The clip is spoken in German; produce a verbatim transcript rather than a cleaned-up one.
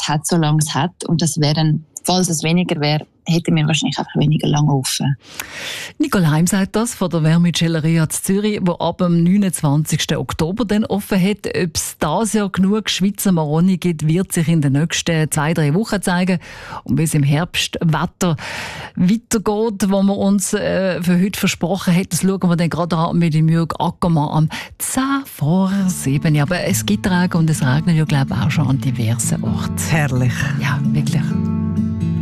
hat, solange es hat. Und das wäre dann, falls es weniger wäre, hätten wir wahrscheinlich einfach weniger lange offen. Nicole Heim sagt das von der Vermicelleria in Zürich, die ab dem neunundzwanzigsten Oktober dann offen hat. Ob es dieses Jahr genug Schweizer Maroni gibt, wird sich in den nächsten zwei, drei Wochen zeigen. Und bis im Herbst Wetter weitergeht, wo wir uns äh, für heute versprochen haben, das schauen wir dann gerade an mit dem Jürg Ackermann am zehn vor sieben. Ja, aber es gibt Regen und es regnet ja, glaube ich, auch schon an diversen Orten. Herrlich. Ja, wirklich.